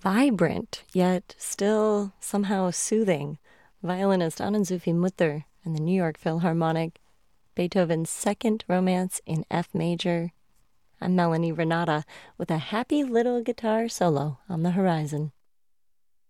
Vibrant, yet still somehow soothing. Violinist Anand Zufi Mutter and the New York Philharmonic, Beethoven's Second Romance in F major. I'm Melanie Renata with a happy little guitar solo on the horizon.